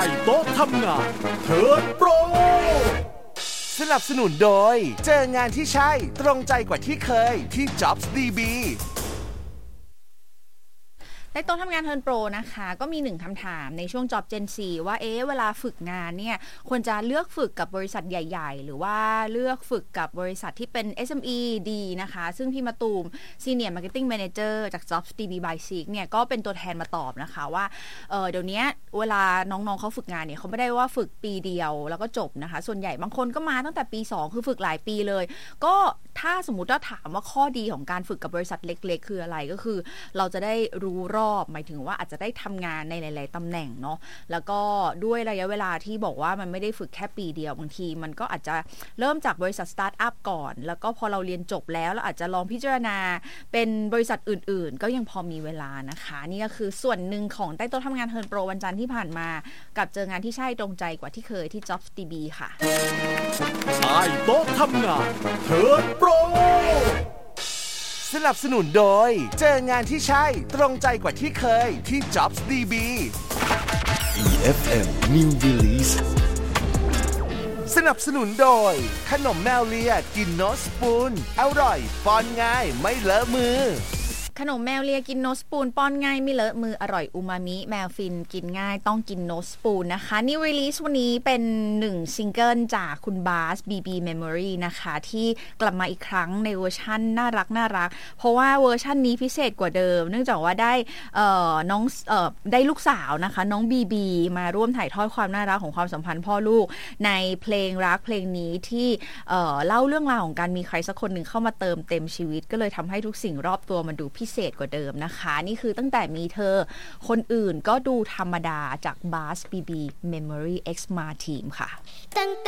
โต๊ะทำงานเทิร์นโปรสนับสนุนโดยเจองานที่ใช่ตรงใจกว่าที่เคยที่ Jobs DB ในโต๊ะทำงานเทิร์นโปรนะคะก็มี1คำถามในช่วง Job Gen 4ว่าเวลาฝึกงานเนี่ยควรจะเลือกฝึกกับบริษัทใหญ่ๆหรือว่าเลือกฝึกกับบริษัทที่เป็น SME ดีนะคะซึ่งพี่มะตูม Senior Marketing Manager จาก Jobs DB by Seek เนี่ยก็เป็นตัวแทนมาตอบนะคะว่าเดี๋ยวนี้เวลาน้องๆเขาฝึกงานเนี่ยเขาไม่ได้ว่าฝึกปีเดียวแล้วก็จบนะคะส่วนใหญ่บางคนก็มาตั้งแต่ปี2คือฝึกหลายปีเลยก็ถ้าสมมุติว่าถามว่าข้อดีของการฝึกกับบริษัทเล็กๆคืออะไรก็คือเราจะได้รู้รอบหมายถึงว่าอาจจะได้ทำงานในหลายๆตำแหน่งเนาะแล้วก็ด้วยระยะเวลาที่บอกว่ามันไม่ได้ฝึกแค่ปีเดียวบางทีมันก็อาจจะเริ่มจากบริษัทสตาร์ทอัพก่อนแล้วก็พอเราเรียนจบแล้วเราอาจจะลองพิจารณาเป็นบริษัทอื่นๆก็ยังพอมีเวลานะคะนี่ก็คือส่วนหนึ่งของใต้โต๊ะทำงานเทิร์นโปรวันจันทร์ที่ผ่านมากับเจองานที่ใช่ตรงใจกว่าที่เคยที่ Jobs DB ค่ะใต้โต๊ะทำงานเทิร์นโปรสนับสนุนโดยเจองานที่ใช่ตรงใจกว่าที่เคยที่ Jobs DB EFM New Release สนับสนุนโดยขนมแมวเลียกินโนสปูนอร่อยป้อนง่ายไม่เลอะมือขนมแมวเลียกินโนสปูนป้อนง่ายไม่เลอะมืออร่อยอูมามิแมวฟินกินง่ายต้องกินโนสปูนนะคะนี่รีลีสวันนี้เป็น1ซิงเกิลจากคุณบาส BB Memory นะคะที่กลับมาอีกครั้งในเวอร์ชั่นน่ารักเพราะว่าเวอร์ชั่นนี้พิเศษกว่าเดิมเนื่องจากว่าได้น้องได้ลูกสาวนะคะน้อง BB มาร่วมถ่ายทอดความน่ารักของความสัมพันธ์พ่อลูกในเพลงรักเพลงนี้ที่เล่าเรื่องราวของการมีใครสักคนหนึ่งเข้ามาเติมเต็มชีวิตก็เลยทำให้ทุกสิ่งรอบตัวมันดูพิเศษกว่าเดิมนะคะนี่คือตั้งแต่มีเธอคนอื่นก็ดูธรรมดาจาก Bass BB Memory X Ma Team ค่ะ